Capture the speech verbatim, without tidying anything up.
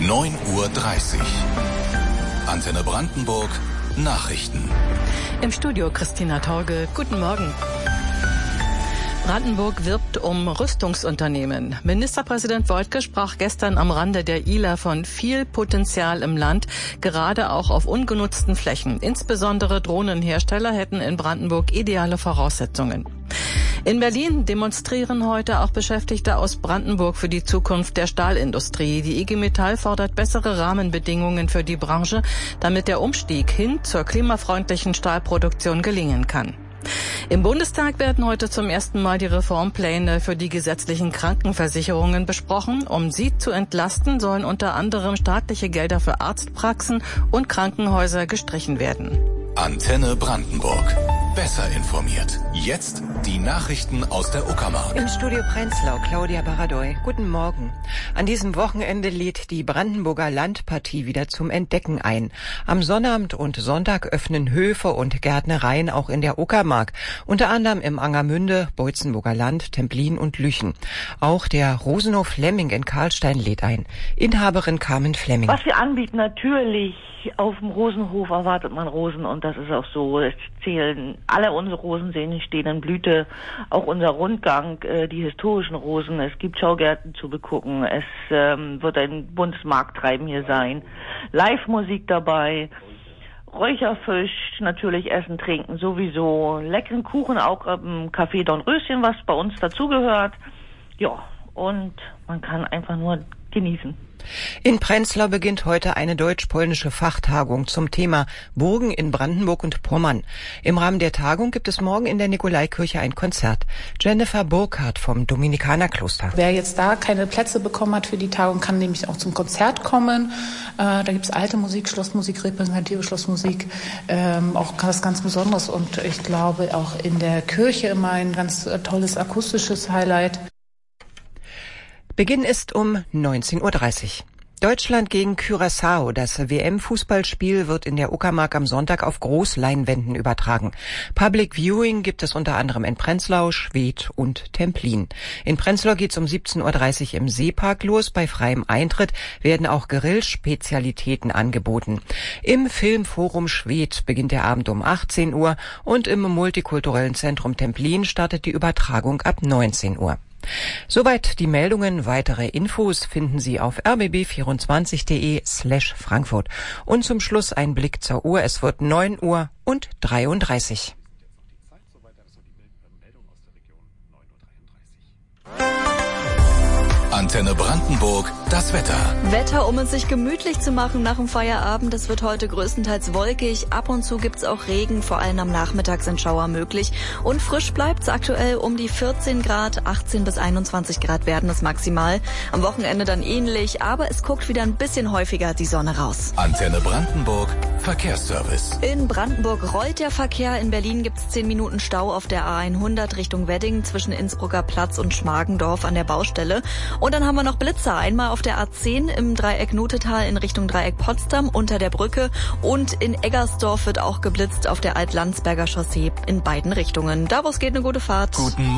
neun Uhr dreißig. Antenne Brandenburg, Nachrichten. Im Studio Christina Torge. Guten Morgen. Brandenburg wirbt um Rüstungsunternehmen. Ministerpräsident Woidke sprach gestern am Rande der I L A von viel Potenzial im Land, gerade auch auf ungenutzten Flächen. Insbesondere Drohnenhersteller hätten in Brandenburg ideale Voraussetzungen. In Berlin demonstrieren heute auch Beschäftigte aus Brandenburg für die Zukunft der Stahlindustrie. Die I G Metall fordert bessere Rahmenbedingungen für die Branche, damit der Umstieg hin zur klimafreundlichen Stahlproduktion gelingen kann. Im Bundestag werden heute zum ersten Mal die Reformpläne für die gesetzlichen Krankenversicherungen besprochen. Um sie zu entlasten, sollen unter anderem staatliche Gelder für Arztpraxen und Krankenhäuser gestrichen werden. Antenne Brandenburg. Besser informiert. Jetzt die Nachrichten aus der Uckermark. Im Studio Prenzlau, Claudia Baradoy. Guten Morgen. An diesem Wochenende lädt die Brandenburger Landpartie wieder zum Entdecken ein. Am Sonnabend und Sonntag öffnen Höfe und Gärtnereien auch in der Uckermark. Unter anderem im Angermünde, Boitzenburger Land, Templin und Lüchen. Auch der Rosenhof Flemming in Karlstein lädt ein. Inhaberin Carmen Flemming. Was wir anbieten, natürlich auf dem Rosenhof erwartet man Rosen und das ist auch so. Es zählen alle unsere Rosenseen stehen in Blüte, auch unser Rundgang, äh, die historischen Rosen. Es gibt Schaugärten zu begucken. Es ähm, wird ein buntes Markttreiben hier sein. Live-Musik dabei. Räucherfisch, natürlich Essen, Trinken sowieso. Leckeren Kuchen auch im Café Dornröschen, was bei uns dazugehört. Ja, und man kann einfach nur genießen. In Prenzlau beginnt heute eine deutsch-polnische Fachtagung zum Thema Burgen in Brandenburg und Pommern. Im Rahmen der Tagung gibt es morgen in der Nikolaikirche ein Konzert. Jennifer Burkhardt vom Dominikanerkloster. Wer jetzt da keine Plätze bekommen hat für die Tagung, kann nämlich auch zum Konzert kommen. Äh, da gibt es alte Musik, Schlossmusik, repräsentative Schlossmusik, ähm, auch was ganz Besonderes. Und ich glaube auch in der Kirche immer ein ganz äh, tolles akustisches Highlight. Beginn ist um neunzehn Uhr dreißig. Deutschland gegen Curaçao. Das W M-Fußballspiel wird in der Uckermark am Sonntag auf Großleinwänden übertragen. Public Viewing gibt es unter anderem in Prenzlau, Schwedt und Templin. In Prenzlau geht's um siebzehn Uhr dreißig im Seepark los. Bei freiem Eintritt werden auch Grillspezialitäten angeboten. Im Filmforum Schwedt beginnt der Abend um achtzehn Uhr und im Multikulturellen Zentrum Templin startet die Übertragung ab neunzehn Uhr. Soweit die Meldungen. Weitere Infos finden Sie auf r b b vierundzwanzig punkt d e slash Frankfurt. Und zum Schluss ein Blick zur Uhr. Es wird neun Uhr und dreiunddreißig. Antenne Brandenburg, das Wetter. Wetter, um es sich gemütlich zu machen nach dem Feierabend. Es wird heute größtenteils wolkig. Ab und zu gibt's auch Regen. Vor allem am Nachmittag sind Schauer möglich. Und frisch bleibt's aktuell um die vierzehn Grad. achtzehn bis einundzwanzig Grad werden es maximal. Am Wochenende dann ähnlich. Aber es guckt wieder ein bisschen häufiger die Sonne raus. Antenne Brandenburg, Verkehrsservice. In Brandenburg rollt der Verkehr. In Berlin gibt's zehn Minuten Stau auf der A hundert Richtung Wedding zwischen Innsbrucker Platz und Schmargendorf an der Baustelle. Und dann haben wir noch Blitzer. Einmal auf der A zehn im Dreieck Nutetal in Richtung Dreieck Potsdam unter der Brücke. Und in Eggersdorf wird auch geblitzt auf der Altlandsberger Chaussee in beiden Richtungen. Da, wo es geht, eine gute Fahrt. Guten